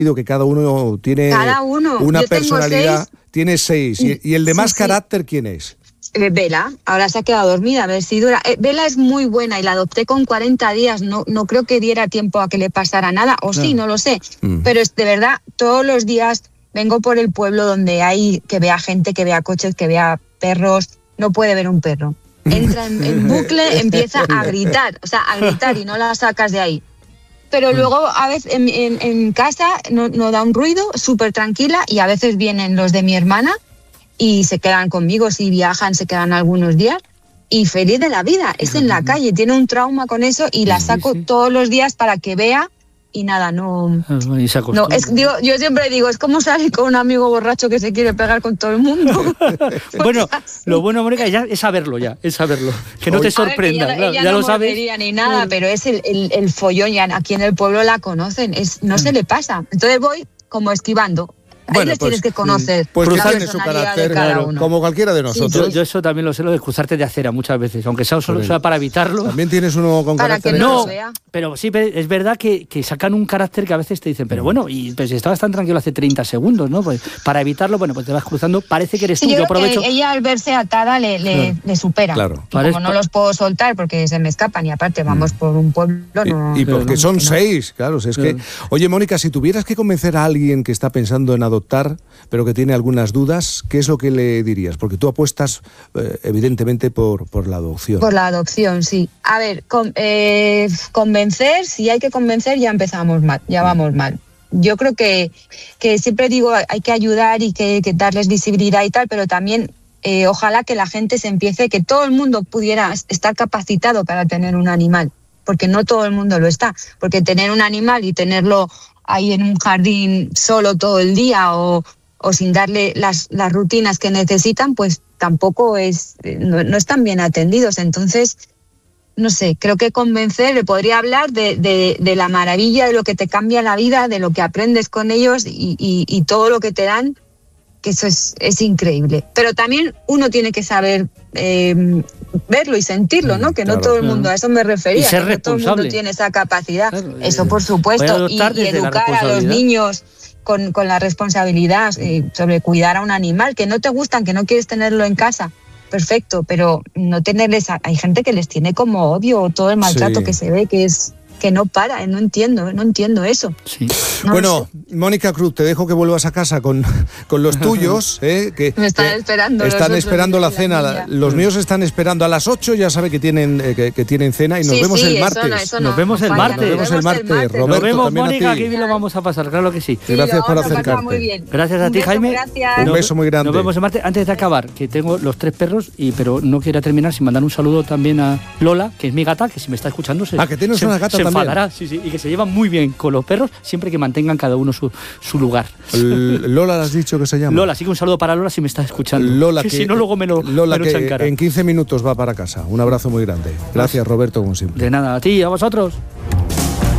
que cada uno tiene una personalidad. Tiene 6. ¿Y el de más carácter quién es? Vela, ahora se ha quedado dormida, a ver si dura. Vela es muy buena y la adopté con 40 días, no creo que diera tiempo a que le pasara nada, o sí, no lo sé. Pero es de verdad, todos los días vengo por el pueblo donde hay que vea gente, que vea coches, que vea perros, no puede ver un perro. Entra en bucle, empieza a gritar y no la sacas de ahí. Pero luego a veces en casa no da un ruido, súper tranquila, y a veces vienen los de mi hermana y se quedan conmigo, si viajan se quedan algunos días, y feliz de la vida. Es en la calle, tiene un trauma con eso y la saco todos los días para que vea. Y nada, yo siempre digo, es como salir con un amigo borracho que se quiere pegar con todo el mundo. Bueno, lo bueno, Mónica, es saberlo, que no te sorprenda. Ella ya no lo sabes. Ni nada, pero es el follón, ya aquí en el pueblo la conocen, no se le pasa. Entonces voy como esquivando. Ahí les tienes que conocer. Pues la cruzarle su personalidad carácter, de cada uno. como cualquiera de nosotros. Yo eso también lo sé, lo de cruzarte de acera muchas veces, aunque sea solo para evitarlo. También tienes uno con para carácter. Que no, vea. Pero sí, es verdad que sacan un carácter que a veces te dicen, pero bueno, pero si estabas tan tranquilo hace 30 segundos, ¿no? Pues para evitarlo, pues te vas cruzando, parece que eres tú. Yo aprovecho. Que ella al verse atada le supera. Claro. Y como no los puedo soltar porque se me escapan, y aparte vamos por un pueblo. Y porque son 6, claro. Es que, oye, Mónica, si tuvieras que convencer a alguien que está pensando en adoptar, pero que tiene algunas dudas, ¿qué es lo que le dirías? Porque tú apuestas, evidentemente, por la adopción. Por la adopción, sí. A ver, convencer, si hay que convencer, ya empezamos mal, ya vamos mal. Yo creo que siempre digo, hay que ayudar y que darles visibilidad y tal, pero también ojalá que la gente se empiece, que todo el mundo pudiera estar capacitado para tener un animal, porque no todo el mundo lo está. Porque tener un animal y tenerlo ahí en un jardín solo todo el día o sin darle las rutinas que necesitan, pues tampoco no están bien atendidos. Entonces, no sé, creo que convencer, le podría hablar de la maravilla, de lo que te cambia la vida, de lo que aprendes con ellos y todo lo que te dan, que eso es increíble. Pero también uno tiene que saber verlo y sentirlo, ¿no? Que no todo el mundo, a eso me refería, y ser que no todo el mundo tiene esa capacidad. Eso por supuesto, y educar a los niños con la responsabilidad sobre cuidar a un animal, que no te gustan, que no quieres tenerlo en casa, perfecto, pero no tenerles, hay gente que les tiene como odio, todo el maltrato que se ve, que no para, no entiendo eso. Sí. Bueno, Mónica Cruz, te dejo que vuelvas a casa con los tuyos, que me están esperando. Están esperando la cena. Los míos están esperando a las 8, ya sabe que tienen cena, y nos vemos el martes. Nos vemos el martes. Roberto, nos vemos, Mónica, a ti. que bien lo vamos a pasar, claro que sí. Gracias por acercarte. Muy bien. Gracias a ti, Jaime. Gracias. Un beso muy grande. Nos vemos el martes. Antes de acabar, que tengo los 3 perros, pero no quiero terminar sin mandar un saludo también a Lola, que es mi gata, que si me está escuchando que tienes una gata también. Enfadará, sí, y que se llevan muy bien con los perros, siempre que mantengan cada uno su lugar. Lola, ¿le has dicho que se llama? Lola, así que un saludo para Lola si me está escuchando. Lola, que si no luego me lo echan cara. En 15 minutos va para casa. Un abrazo muy grande. Gracias, Roberto, como siempre. De nada, a ti, a vosotros.